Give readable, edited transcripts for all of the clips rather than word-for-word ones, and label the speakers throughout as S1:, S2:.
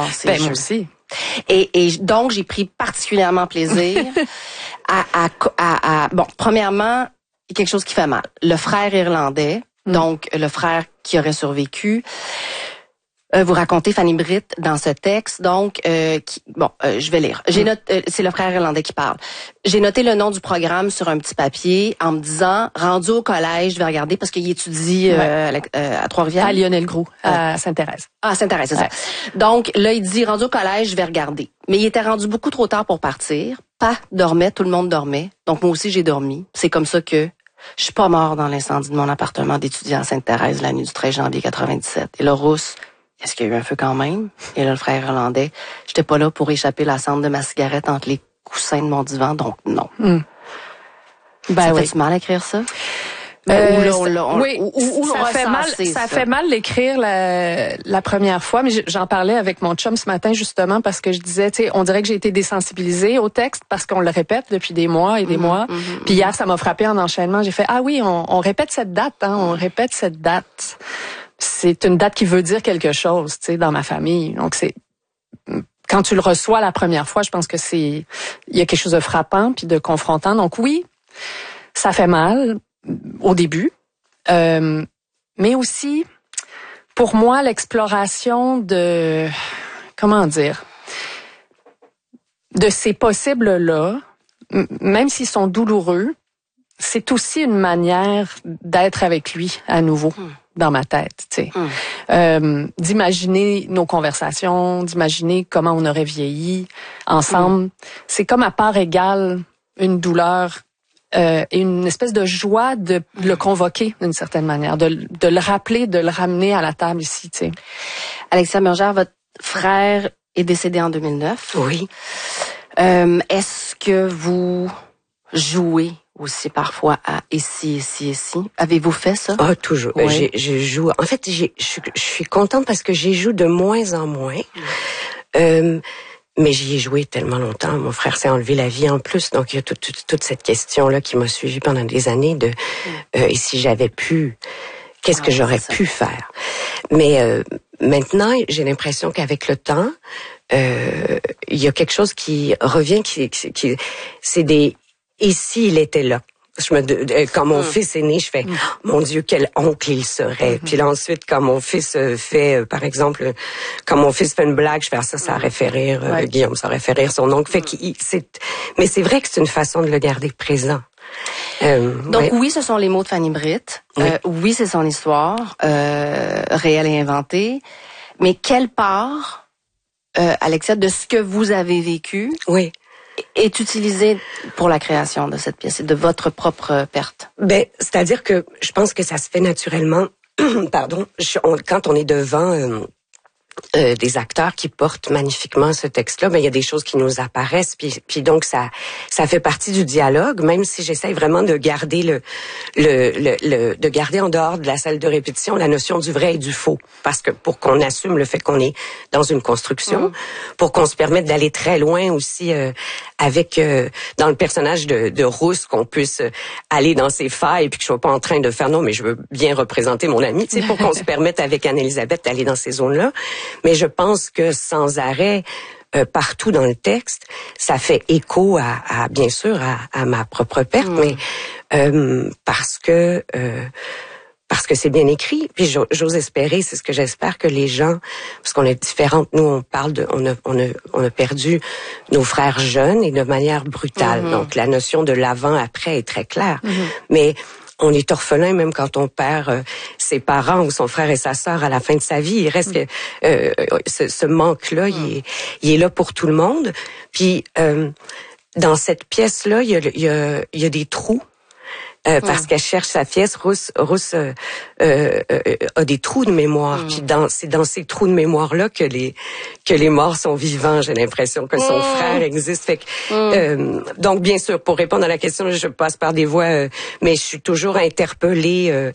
S1: j'adore ces jeux.
S2: Moi aussi.
S1: Et donc, j'ai pris particulièrement plaisir bon, premièrement, il y a quelque chose qui fait mal. Le frère irlandais, donc le frère qui aurait survécu. Vous racontez Fanny Britt dans ce texte, donc je vais lire. C'est le frère irlandais qui parle. J'ai noté le nom du programme sur un petit papier en me disant, rendu au collège, je vais regarder parce qu'il étudie à Trois-Rivières.
S2: À Lionel Groux, à Sainte-Thérèse.
S1: Ah, Sainte-Thérèse, c'est ça. Donc là, il dit, rendu au collège, je vais regarder. Mais il était rendu beaucoup trop tard pour partir. Pas dormait, tout le monde dormait. Donc moi aussi, j'ai dormi. C'est comme ça que je suis pas mort dans l'incendie de mon appartement d'étudiant à Sainte-Thérèse la nuit du 13 janvier 97. Et là, Rousse, est-ce qu'il y a eu un feu quand même? Et là, le frère irlandais, j'étais pas là pour échapper la cendre de ma cigarette entre les coussins de mon divan, donc non. Ça fait mal à écrire ça?
S2: Ça fait mal d'écrire la première fois, mais j'en parlais avec mon chum ce matin justement parce que je disais, tu sais, on dirait que j'ai été désensibilisée au texte parce qu'on le répète depuis des mois et des mois. Puis hier, ça m'a frappé en enchaînement. J'ai fait, ah oui, on répète cette date, on répète cette date. C'est une date qui veut dire quelque chose, tu sais, dans ma famille. Donc quand tu le reçois la première fois, je pense que il y a quelque chose de frappant puis de confrontant. Donc oui, ça fait mal au début, mais aussi pour moi l'exploration de ces possibles-là, même s'ils sont douloureux, c'est aussi une manière d'être avec lui à nouveau dans ma tête, tu sais. D'imaginer nos conversations, d'imaginer comment on aurait vieilli ensemble. C'est comme à part égale une douleur et une espèce de joie de le convoquer d'une certaine manière, de le rappeler, de le ramener à la table ici, tu sais.
S1: Alexia Burgère, votre frère est décédé en 2009.
S3: Oui.
S1: Est-ce que vous jouez aussi parfois à ici. Avez-vous fait ça?
S3: Ah, toujours.
S1: Oui.
S3: Je joue. En fait, je suis contente parce que j'y joue de moins en moins. Mais j'y ai joué tellement longtemps. Mon frère s'est enlevé la vie en plus. Donc, il y a toute cette question-là qui m'a suivie pendant des années de et si j'avais pu, qu'est-ce que j'aurais pu faire? Mais maintenant, j'ai l'impression qu'avec le temps, il y a quelque chose qui revient, qui c'est des et s'il était là. Quand mon fils est né, je fais mon Dieu, quel oncle il serait. Puis là ensuite, quand mon fils fait, par exemple, quand mon fils fait une blague, je fais ça aurait fait rire Guillaume, ça aurait fait rire son oncle. Mais c'est vrai que c'est une façon de le garder présent.
S1: Donc oui, ce sont les mots de Fanny Britt. Oui, c'est son histoire réelle et inventée. Mais quelle part, Alexia, de ce que vous avez vécu, est utilisée pour la création de cette pièce et de votre propre perte?
S3: C'est-à-dire que je pense que ça se fait naturellement. Pardon, quand on est devant des acteurs qui portent magnifiquement ce texte-là, il y a des choses qui nous apparaissent, puis donc ça fait partie du dialogue, même si j'essaye vraiment de garder de garder en dehors de la salle de répétition la notion du vrai et du faux, parce que pour qu'on assume le fait qu'on est dans une construction, pour qu'on se permette d'aller très loin aussi avec dans le personnage de Rousse, qu'on puisse aller dans ses failles, puis que je sois pas en train de faire non, mais je veux bien représenter mon ami, tu sais, pour qu'on se permette avec Anne-Élisabeth d'aller dans ces zones-là. Mais je pense que sans arrêt, partout dans le texte, ça fait écho à bien sûr à ma propre perte, mais parce que c'est bien écrit. Puis j'ose espérer, c'est ce que j'espère, que les gens, parce qu'on est différentes, nous on parle on a perdu nos frères jeunes et de manière brutale. Donc la notion de l'avant-après est très claire, mais on est orphelin même quand on perd ses parents ou son frère et sa sœur à la fin de sa vie. Il reste que ce manque-là, il est là pour tout le monde. Puis dans cette pièce-là, il y a des trous. Parce qu'elle cherche sa pièce, Rousse a des trous de mémoire. Puis c'est dans ces trous de mémoire-là que les morts sont vivants. J'ai l'impression que son frère existe. Fait que, donc bien sûr, pour répondre à la question, je passe par des voies, mais je suis toujours interpellée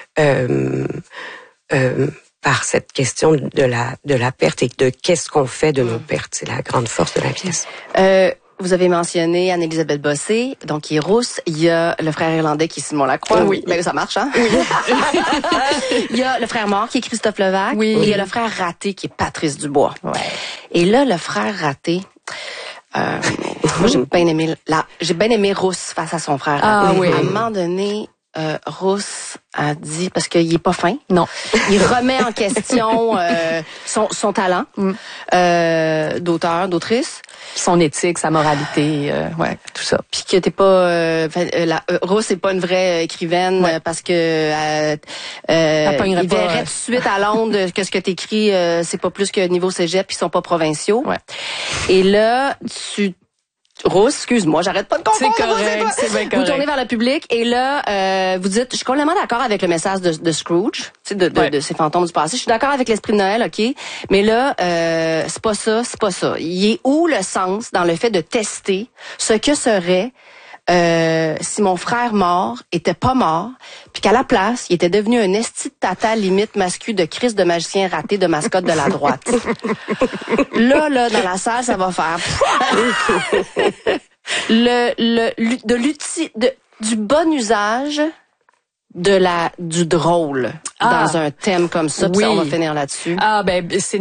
S3: par cette question de la perte et de qu'est-ce qu'on fait de nos pertes. C'est la grande force de la pièce.
S1: Vous avez mentionné Anne-Élisabeth Bossé, donc qui est Rousse. Il y a le frère irlandais qui est Simon Lacroix.
S2: Oui.
S1: Ben, ça marche, hein?
S2: Oui.
S1: Il y a le frère mort qui est Christophe Levac.
S2: Oui.
S1: Et il y a le frère raté qui est Patrice Dubois.
S2: Ouais.
S1: Et là, le frère raté, moi, j'ai bien aimé Rousse face à son frère.
S2: Ah oui.
S1: À un moment donné, Rousse a dit, parce qu'il est pas fin.
S2: Non.
S1: Il remet en question son talent d'auteur, d'autrice.
S2: Son éthique, sa moralité, ouais, tout ça.
S1: Puis que t'es pas... Rousse n'est pas une vraie écrivaine parce que il verrait tout de suite à Londres que ce que t'écris, c'est pas plus que niveau cégep, puis ils sont pas provinciaux.
S2: Ouais.
S1: Et là, Rousse, excuse-moi, j'arrête pas de confondre.
S2: C'est correct, c'est bien correct.
S1: Vous tournez vers le public et là, vous dites, je suis complètement d'accord avec le message de Scrooge, tu sais, de ces fantômes du passé. Je suis d'accord avec l'esprit de Noël, ok. Mais là, c'est pas ça. Il est où le sens dans le fait de tester ce que serait si mon frère mort était pas mort, puis qu'à la place, il était devenu un esti de tata limite mascu de Christ de magicien raté de mascotte de la droite. là, dans la salle, ça va faire du bon usage du drôle dans un thème comme ça. Puis on va finir là-dessus.
S2: Ah ben c'est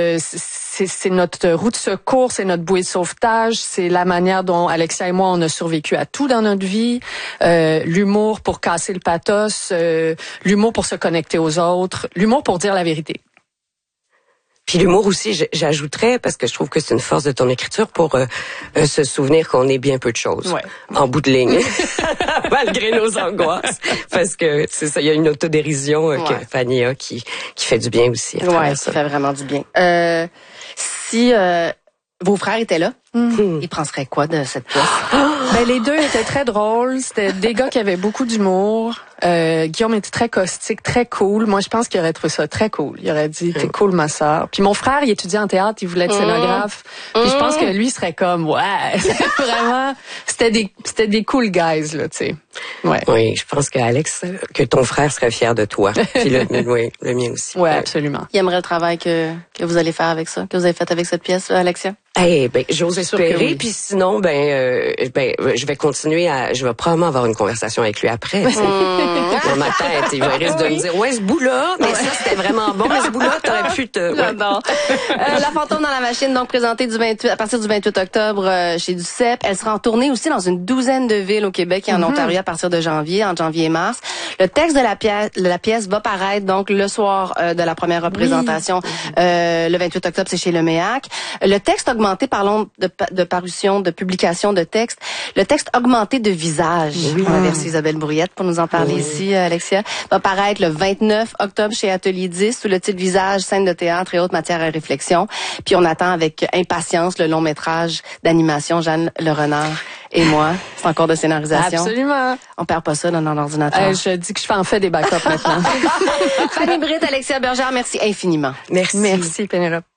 S2: notre roue de secours, c'est notre bouée de sauvetage, c'est la manière dont Alexia et moi on a survécu à tout dans notre vie. L'humour pour casser le pathos, l'humour pour se connecter aux autres, l'humour pour dire la vérité.
S3: Puis l'humour aussi, j'ajouterais, parce que je trouve que c'est une force de ton écriture, pour se souvenir qu'on est bien peu de choses, en bout de ligne, malgré nos angoisses. Parce que c'est ça, il y a une autodérision que Fanny a qui fait du bien aussi.
S1: Ça fait vraiment du bien. Si vos frères étaient là, ils penseraient quoi de cette pièce?
S2: Ben, les deux étaient très drôles. C'était des gars qui avaient beaucoup d'humour. Guillaume était très caustique, très cool. Moi, je pense qu'il aurait trouvé ça très cool. Il aurait dit, t'es cool, ma sœur. Puis mon frère, il étudiait en théâtre, il voulait être scénographe. Puis je pense que lui serait comme, vraiment, c'était des cool guys, là, tu sais. Ouais.
S3: Oui, je pense que ton frère serait fier de toi. Puis le mien aussi.
S2: Ouais, absolument.
S1: Il aimerait le travail que vous allez faire avec ça, que vous avez fait avec cette pièce, Alexia?
S3: J'ose espérer, puis sinon, je vais continuer je vais probablement avoir une conversation avec lui après. Dans ma tête, il risque de me dire, ce bout-là, mais ça, c'était vraiment bon, mais ce bout-là, t'aurais pu te...
S1: J'adore. La fantôme dans la machine, donc présentée à partir du 28 octobre chez Duceppe. Elle sera en tournée aussi dans une douzaine de villes au Québec et en Ontario à partir de janvier et mars. Le texte de la pièce va paraître donc le soir de la première représentation. Le 28 octobre, c'est chez Le Méac. Le texte augmenté, parlons de parution, de publication de texte. Le texte augmenté de visage. On a versé Isabelle Brouillette pour nous en parler ici, Alexia. Va paraître le 29 octobre chez Atelier 10 sous le titre Visage, scène de théâtre et autres matières à réflexion. Puis on attend avec impatience le long métrage d'animation Jeanne Le Renard et moi. C'est encore de scénarisation.
S2: Absolument.
S1: On perd pas ça dans l'ordinateur.
S2: Je dis que je fais en fait des backups maintenant.
S1: Fanny Britt, Alexia Bergère, merci infiniment.
S3: Merci.
S2: Merci, Pénélope.